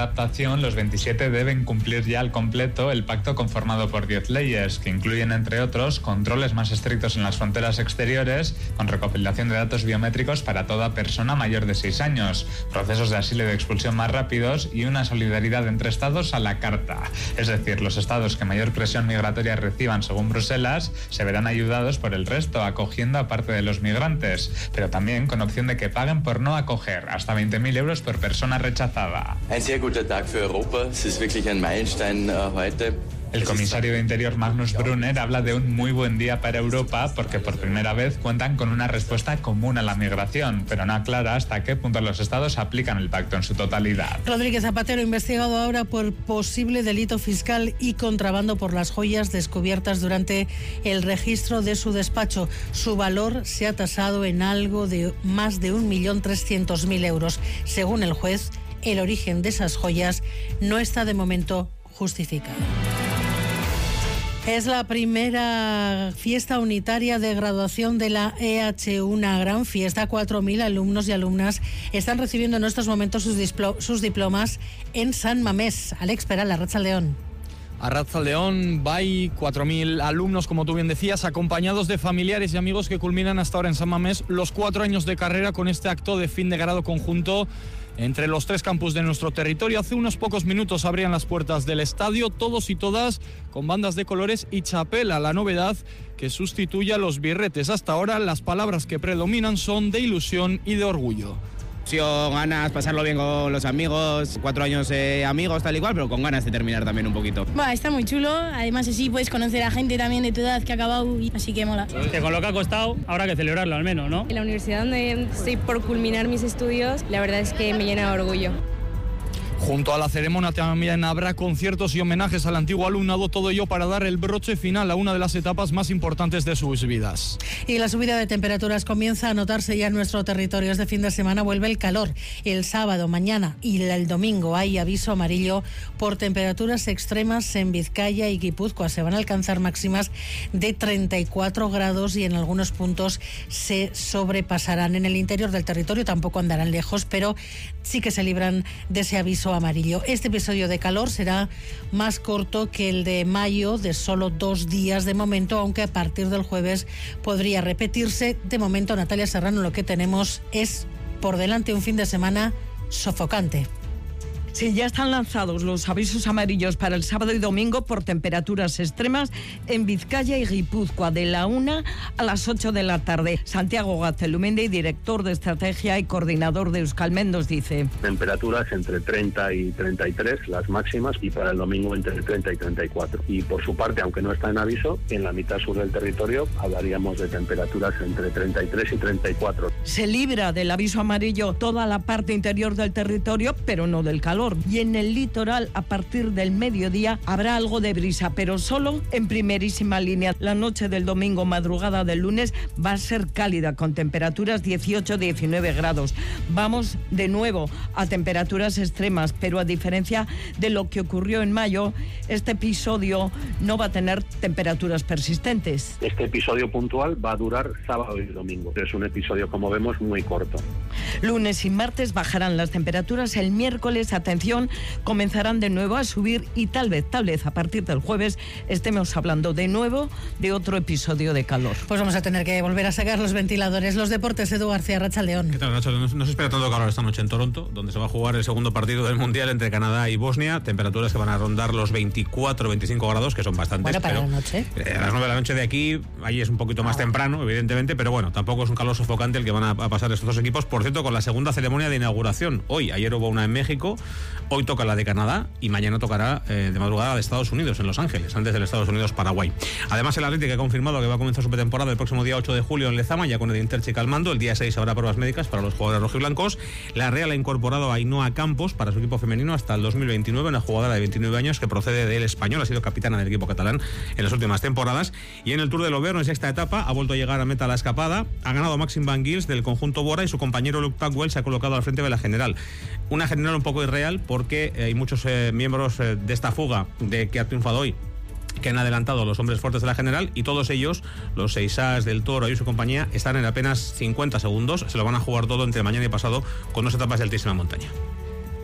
adaptación, los 27 deben cumplir ya al completo el pacto conformado por 10 leyes, que incluyen, entre otros, controles más estrictos en las fronteras exteriores, con recopilación de datos biométricos para toda persona mayor de 6 años, procesos de asilo y de expulsión más rápidos y una solidaridad entre estados a la carta. Es decir, los estados que mayor presión migratoria reciban, según Bruselas, se verán ayudados por el resto, acogiendo a parte de los migrantes, pero también con opción de que paguen por no acoger, hasta 20.000 euros por persona rechazada. Ein sehr guter Tag für Europa. Es ist wirklich ein Meilenstein heute. El comisario de Interior Magnus Brunner habla de un muy buen día para Europa porque por primera vez cuentan con una respuesta común a la migración, pero no aclara hasta qué punto los estados aplican el pacto en su totalidad. Rodríguez Zapatero, investigado ahora por posible delito fiscal y contrabando por las joyas descubiertas durante el registro de su despacho. Su valor se ha tasado en algo de más de 1.300.000 euros. Según el juez, el origen de esas joyas no está de momento justificado. Es la primera fiesta unitaria de graduación de la EH, una gran fiesta. 4.000 alumnos y alumnas están recibiendo en estos momentos sus diplomas en San Mamés. Alex Peral, Arratsaldeón. Arratsaldeón, hay 4.000 alumnos, como tú bien decías, acompañados de familiares y amigos que culminan hasta ahora en San Mamés los 4 años de carrera con este acto de fin de grado conjunto entre los 3 campus de nuestro territorio. Hace unos pocos minutos abrían las puertas del estadio, todos y todas con bandas de colores y chapela, la novedad que sustituye a los birretes. Hasta ahora las palabras que predominan son de ilusión y de orgullo. Ganas, pasarlo bien con los amigos, 4 años amigos tal y cual, pero con ganas de terminar también un poquito. Está muy chulo, además así puedes conocer a gente también de tu edad que ha acabado, así que mola. Que con lo que ha costado, habrá que celebrarlo al menos, ¿no? En la universidad donde estoy por culminar mis estudios, la verdad es que me llena de orgullo. Junto a la ceremonia también habrá conciertos y homenajes al antiguo alumnado, todo ello para dar el broche final a una de las etapas más importantes de sus vidas. Y la subida de temperaturas comienza a notarse ya en nuestro territorio. Este fin de semana vuelve el calor. El sábado, mañana y el domingo hay aviso amarillo por temperaturas extremas en Vizcaya y Guipúzcoa. Se van a alcanzar máximas de 34 grados y en algunos puntos se sobrepasarán. En el interior del territorio tampoco andarán lejos, pero sí que se libran de ese aviso amarillo. Este episodio de calor será más corto que el de mayo, de solo 2 días de momento, aunque a partir del jueves podría repetirse. De momento, Natalia Serrano, lo que tenemos es por delante un fin de semana sofocante. Sí, ya están lanzados los avisos amarillos para el sábado y domingo por temperaturas extremas en Vizcaya y Guipúzcoa, de la 1 a las 8 de la tarde. Santiago Gazelumendi, director de estrategia y coordinador de Euskalmet, nos dice: temperaturas entre 30 y 33, las máximas, y para el domingo entre 30 y 34. Y por su parte, aunque no está en aviso, en la mitad sur del territorio hablaríamos de temperaturas entre 33 y 34. Se libra del aviso amarillo toda la parte interior del territorio, pero no del calor. Y en el litoral, a partir del mediodía, habrá algo de brisa, pero solo en primerísima línea. La noche del domingo, madrugada del lunes, va a ser cálida, con temperaturas 18-19 grados. Vamos de nuevo a temperaturas extremas, pero a diferencia de lo que ocurrió en mayo, este episodio no va a tener temperaturas persistentes. Este episodio puntual va a durar sábado y domingo. Es un episodio, como vemos, muy corto. Lunes y martes bajarán las temperaturas. El miércoles, atención, comenzarán de nuevo a subir y tal vez a partir del jueves estemos hablando de nuevo de otro episodio de calor. Pues vamos a tener que volver a sacar los ventiladores. Los deportes, Edu García, Arratsaldeón. ¿Qué tal, Nacho? No se espera tanto calor esta noche en Toronto, donde se va a jugar el segundo partido del Mundial entre Canadá y Bosnia. Temperaturas que van a rondar los 24-25 grados, que son bastantes. Bueno, para pero la noche. A las 9 de la noche de aquí, ahí es un poquito más temprano, evidentemente, pero bueno, tampoco es un calor sofocante el que van a pasar estos dos equipos. Por cierto, con la segunda ceremonia de inauguración. Ayer hubo una en México, hoy toca la de Canadá y mañana tocará de madrugada de Estados Unidos, en Los Ángeles, antes del Estados Unidos-Paraguay. Además, el Atlético ha confirmado que va a comenzar su pretemporada el próximo día 8 de julio en Lezama, ya con el Interchic al mando. El día 6 habrá pruebas médicas para los jugadores rojiblancos. La Real ha incorporado a Ainhoa Campos para su equipo femenino hasta el 2029, una jugadora de 29 años que procede del Español, ha sido capitana del equipo catalán en las últimas temporadas. Y en el Tour del Auvergne, en sexta etapa, ha vuelto a llegar a meta la escapada. Ha ganado Maxim Van Gils del conjunto Bora y su compañero Luke Packwell se ha colocado al frente de la general. Una general un poco irreal porque hay muchos miembros de esta fuga que ha triunfado hoy que han adelantado los hombres fuertes de la general, y todos ellos, los 6 As del Toro y su compañía, están en apenas 50 segundos. Se lo van a jugar todo entre mañana y pasado con 2 etapas de altísima montaña.